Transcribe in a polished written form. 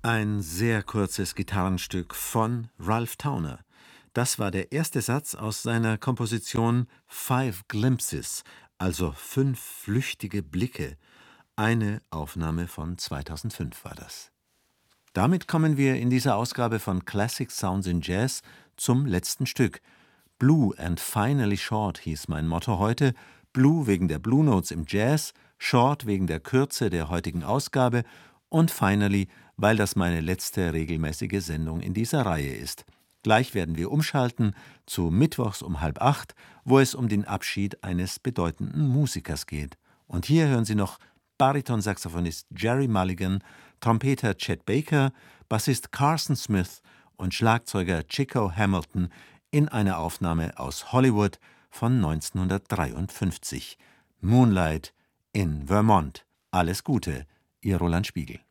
Ein sehr kurzes Gitarrenstück von Ralph Towner. Das war der erste Satz aus seiner Komposition Five Glimpses, also 5 flüchtige Blicke. Eine Aufnahme von 2005 war das. Damit kommen wir in dieser Ausgabe von Classic Sounds in Jazz zum letzten Stück. Blue and Finally Short hieß mein Motto heute. Blue wegen der Blue Notes im Jazz, Short wegen der Kürze der heutigen Ausgabe und Finally, weil das meine letzte regelmäßige Sendung in dieser Reihe ist. Gleich werden wir umschalten zu Mittwochs um 7:30, wo es um den Abschied eines bedeutenden Musikers geht. Und hier hören Sie noch Baritonsaxophonist Jerry Mulligan, Trompeter Chet Baker, Bassist Carson Smith und Schlagzeuger Chico Hamilton in einer Aufnahme aus Hollywood von 1953. Moonlight in Vermont. Alles Gute, Ihr Roland Spiegel.